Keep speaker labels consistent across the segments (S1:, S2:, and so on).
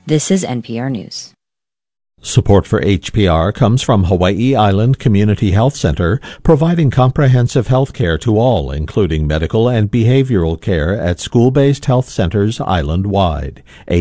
S1: This is NPR News.
S2: Support for HPR comes from Hawaii Island Community Health Center, providing comprehensive health care to all, including medical and behavioral care at school-based health centers island-wide.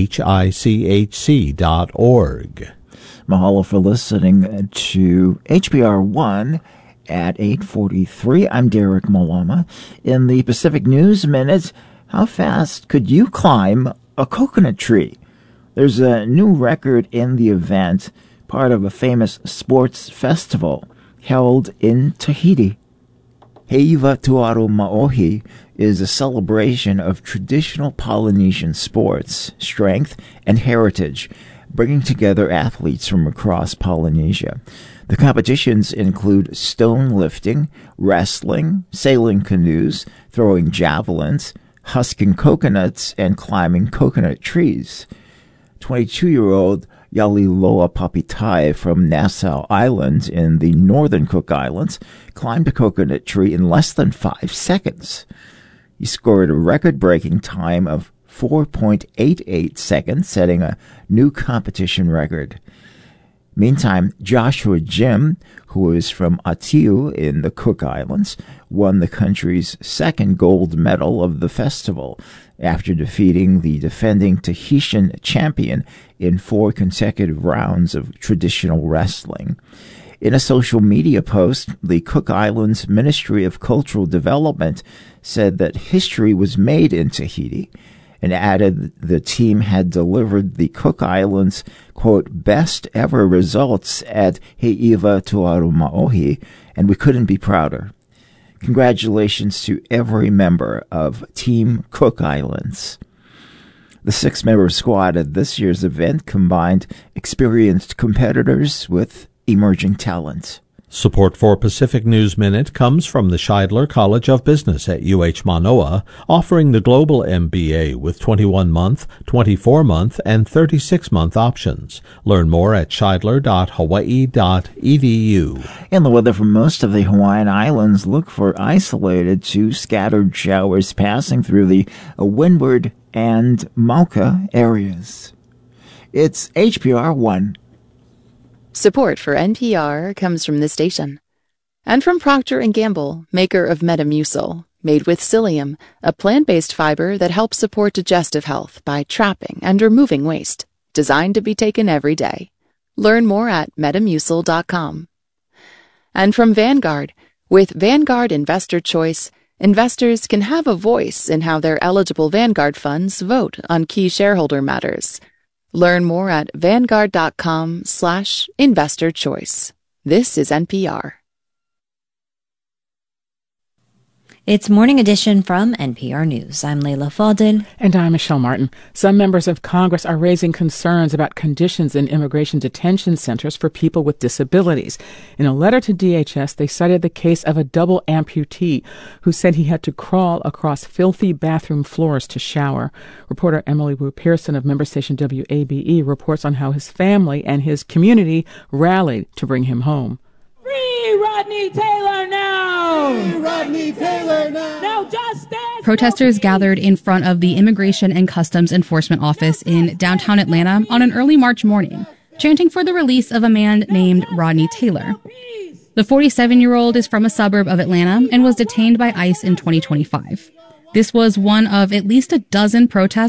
S2: HICHC.org.
S3: Mahalo for listening to HPR 1 at 8:43. I'm Derek Malama. In the Pacific News Minute, how fast could you climb a coconut tree? There's a new record in the event, part of a famous sports festival held in Tahiti. Heiva Tuaru Maohi is a celebration of traditional Polynesian sports, strength, and heritage, bringing together athletes from across Polynesia. The competitions include stone lifting, wrestling, sailing canoes, throwing javelins, husking coconuts, and climbing coconut trees. 22-year-old Yaliloa Papitai from Nassau Island in the northern Cook Islands climbed a coconut tree in less than 5 seconds. He scored a record-breaking time of 4.88 seconds, setting a new competition record. Meantime, Joshua Jim, who is from Atiu in the Cook Islands, won the country's second gold medal of the festival after defeating the defending Tahitian champion in 4 consecutive rounds of traditional wrestling. In a social media post, the Cook Islands Ministry of Cultural Development said that history was made in Tahiti, and added the team had delivered the Cook Islands, quote, best ever results at Heiva Tuaru Maohi, and we couldn't be prouder. Congratulations to every member of Team Cook Islands. The 6-member squad at this year's event combined experienced competitors with emerging talent.
S2: Support for Pacific News Minute comes from the Scheidler College of Business at UH Manoa, offering the Global MBA with 21-month, 24-month, and 36-month options. Learn more at scheidler.hawaii.edu.
S3: In the weather for most of the Hawaiian Islands, look for isolated to scattered showers passing through the Windward and Mauka areas. It's HPR 1.
S4: Support for NPR comes from this station. And from Procter & Gamble, maker of Metamucil, made with psyllium, a plant-based fiber that helps support digestive health by trapping and removing waste. Designed to be taken every day. Learn more at Metamucil.com. And from Vanguard, with Vanguard Investor Choice, investors can have a voice in how their eligible Vanguard funds vote on key shareholder matters. Learn more at Vanguard.com/investor choice. This is NPR.
S1: It's Morning Edition from NPR News. I'm Leila Fadel.
S5: And I'm Michelle Martin. Some members of Congress are raising concerns about conditions in immigration detention centers for people with disabilities. In a letter to DHS, they cited the case of a double amputee who said he had to crawl across filthy bathroom floors to shower. Reporter Emily Wu Pearson of member station WABE reports on how his family and his community rallied to bring him home.
S6: Free Rodney Taylor now! Free Rodney Taylor now! No justice!
S7: Protesters gathered in front of the Immigration and Customs Enforcement Office in downtown Atlanta on an early March morning, chanting for the release of a man named Rodney Taylor. The 47-year-old is from a suburb of Atlanta and was detained by ICE in 2025. This was one of at least a dozen protests